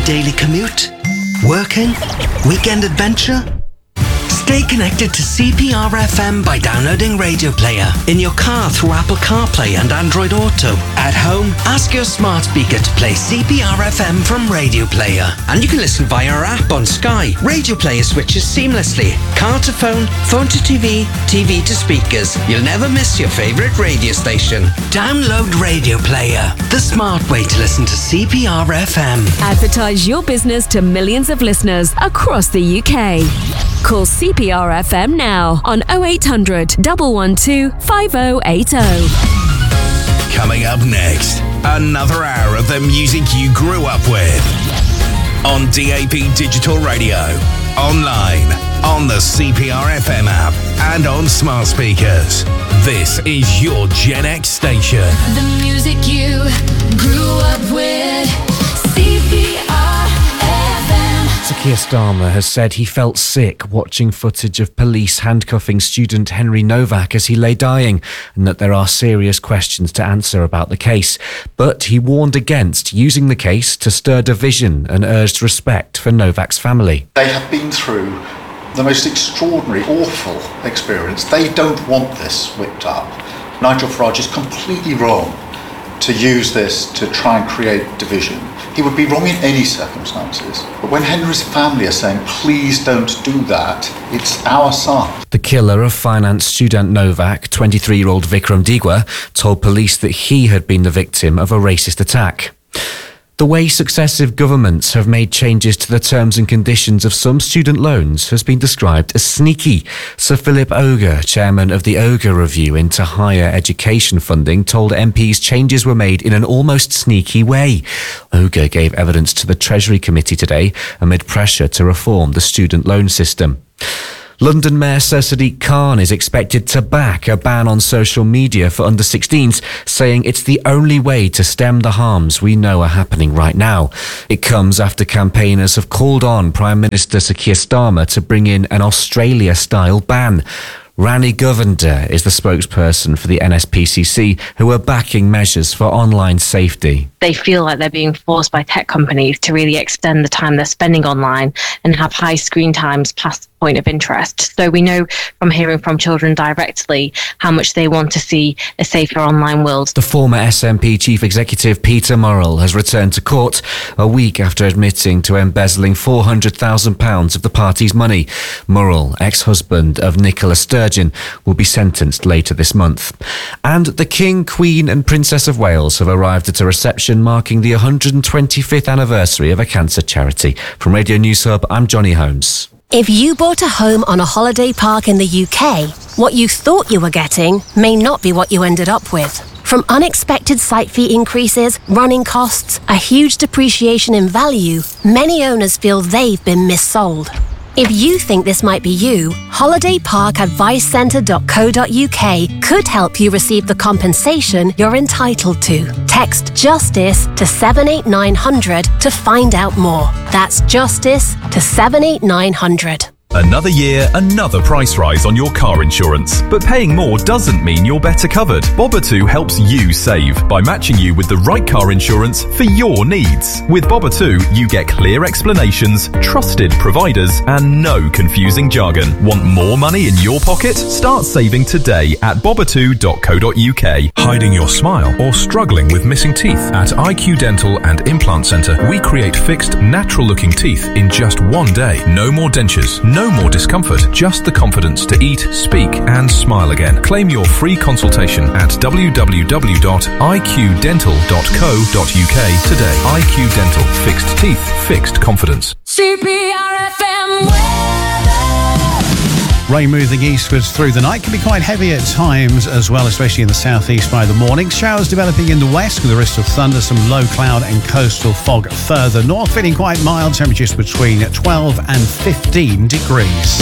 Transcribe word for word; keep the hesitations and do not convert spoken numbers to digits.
daily commute? Working? Weekend adventure? Stay connected to C P R F M by downloading Radio Player in your car through Apple CarPlay and Android Auto. At home, ask your smart speaker to play C P R F M from Radio Player. And you can listen via our app on Sky. Radio Player switches seamlessly. Car to phone, phone to T V, T V to speakers. You'll never miss your favourite radio station. Download Radio Player, the smart way to listen to C P R F M. Advertise your business to millions of listeners across the U K. Call C P R F M now on oh eight hundred, one one two, five oh eight oh. Coming up next, another hour of the music you grew up with. On D A B Digital Radio, online, on the C P R F M app, and on smart speakers. This is your Gen X station. The music you grew up with. C P R F M. Sir Keir Starmer has said he felt sick watching footage of police handcuffing student Henry Novak as he lay dying, and that there are serious questions to answer about the case. But he warned against using the case to stir division and urged respect for Novak's family. They have been through the most extraordinary, awful experience. They don't want this whipped up. Nigel Farage is completely wrong to use this to try and create division. He would be wrong in any circumstances. But when Henry's family are saying, please don't do that, it's our son. The killer of finance student Novak, twenty-three-year-old Vikram Digwa, told police that he had been the victim of a racist attack. The way successive governments have made changes to the terms and conditions of some student loans has been described as sneaky. Sir Philip Oger, chairman of the Oger Review into Higher Education Funding, told M Ps changes were made in an almost sneaky way. Oger gave evidence to the Treasury Committee today amid pressure to reform the student loan system. London Mayor Sir Sadiq Khan is expected to back a ban on social media for under sixteens, saying it's the only way to stem the harms we know are happening right now. It comes after campaigners have called on Prime Minister Sir Keir Starmer to bring in an Australia-style ban. Rani Govender is the spokesperson for the N S P C C, who are backing measures for online safety. They feel like they're being forced by tech companies to really extend the time they're spending online and have high screen times past the point of interest. So we know from hearing from children directly how much they want to see a safer online world. The former S N P chief executive Peter Murrell has returned to court a week after admitting to embezzling four hundred thousand pounds of the party's money. Murrell, ex-husband of Nicola Sturgeon, will be sentenced later this month. And the King, Queen and Princess of Wales have arrived at a reception marking the one hundred twenty-fifth anniversary of a cancer charity. From Radio News Hub, I'm Johnny Holmes. If you bought a home on a holiday park in the U K, what you thought you were getting may not be what you ended up with. From unexpected site fee increases, running costs, a huge depreciation in value, many owners feel they've been missold. If you think this might be you, holiday park advice centre dot co dot U K could help you receive the compensation you're entitled to. Text JUSTICE to seven eight nine hundred to find out more. That's JUSTICE to seven eight nine hundred. Another year, another price rise on your car insurance. But paying more doesn't mean you're better covered. Bobbatu helps you save by matching you with the right car insurance for your needs. With Bobbatu, you get clear explanations, trusted providers, and no confusing jargon. Want more money in your pocket? Start saving today at bobbatu dot co dot U K. Hiding your smile or struggling with missing teeth? At I Q Dental and Implant Centre, we create fixed, natural-looking teeth in just one day. No more dentures, no more discomfort, just the confidence to eat, speak and smile again. Claim your free consultation at w w w dot i q dental dot co dot U K today. I Q Dental. Fixed teeth, fixed confidence. C P R F M weather. Rain moving eastwards through the night can be quite heavy at times as well, especially in the southeast by the morning. Showers developing in the west with a risk of thunder, some low cloud and coastal fog further north. Feeling quite mild, temperatures between twelve and fifteen degrees.